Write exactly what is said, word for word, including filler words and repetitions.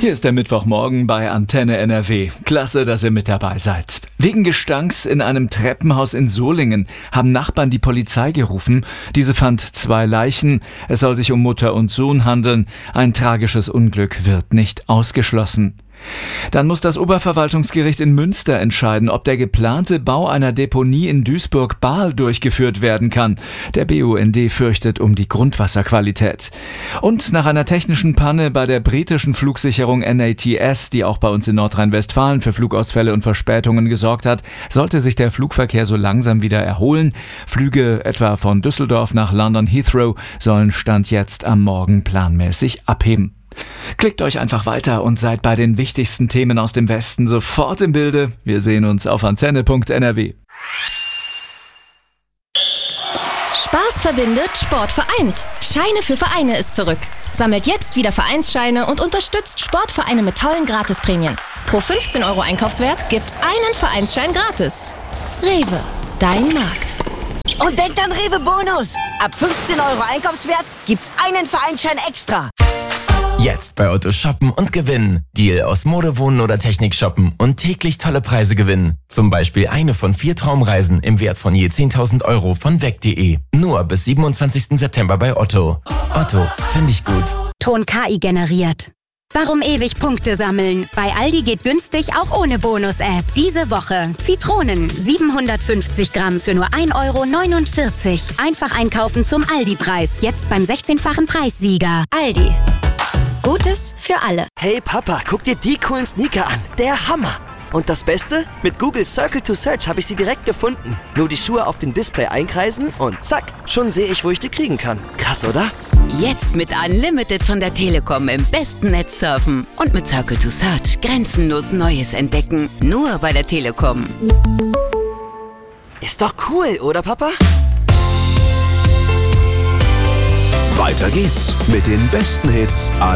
Hier ist der Mittwochmorgen bei Antenne N R W. Klasse, dass ihr mit dabei seid. Wegen Gestanks in einem Treppenhaus in Solingen haben Nachbarn die Polizei gerufen. Diese fand zwei Leichen. Es soll sich um Mutter und Sohn handeln. Ein tragisches Unglück wird nicht ausgeschlossen. Dann muss das Oberverwaltungsgericht in Münster entscheiden, ob der geplante Bau einer Deponie in Duisburg-Bahl durchgeführt werden kann. Der B U N D fürchtet um die Grundwasserqualität. Und nach einer technischen Panne bei der britischen Flugsicherung N A T S, die auch bei uns in Nordrhein-Westfalen für Flugausfälle und Verspätungen gesorgt hat, sollte sich der Flugverkehr so langsam wieder erholen. Flüge etwa von Düsseldorf nach London Heathrow sollen Stand jetzt am Morgen planmäßig abheben. Klickt euch einfach weiter und seid bei den wichtigsten Themen aus dem Westen sofort im Bilde. Wir sehen uns auf antenne punkt n r w. Spaß verbindet, Sport vereint. Scheine für Vereine ist zurück. Sammelt jetzt wieder Vereinsscheine und unterstützt Sportvereine mit tollen Gratisprämien. Pro fünfzehn Euro Einkaufswert gibt's einen Vereinsschein gratis. Rewe, dein Markt. Und denkt an Rewe Bonus. Ab fünfzehn Euro Einkaufswert gibt's einen Vereinsschein extra. Jetzt bei Otto shoppen und gewinnen. Deal aus Mode, Wohnen oder Technik shoppen und täglich tolle Preise gewinnen. Zum Beispiel eine von vier Traumreisen im Wert von je zehntausend Euro von weg punkt de. Nur bis siebenundzwanzigsten September bei Otto. Otto, finde ich gut. Ton K I generiert. Warum ewig Punkte sammeln? Bei Aldi geht günstig auch ohne Bonus-App. Diese Woche Zitronen siebenhundertfünfzig Gramm für nur ein Euro neunundvierzig. Einfach einkaufen zum Aldi-Preis. Jetzt beim sechzehnfachen Preissieger. Aldi. Gutes für alle. Hey Papa, guck dir die coolen Sneaker an. Der Hammer. Und das Beste? Mit Google Circle to Search habe ich sie direkt gefunden. Nur die Schuhe auf dem Display einkreisen und zack, schon sehe ich, wo ich die kriegen kann. Krass, oder? Jetzt mit Unlimited von der Telekom im besten Netz surfen. Und mit Circle to Search grenzenlos Neues entdecken. Nur bei der Telekom. Ist doch cool, oder Papa? Weiter geht's mit den besten Hits.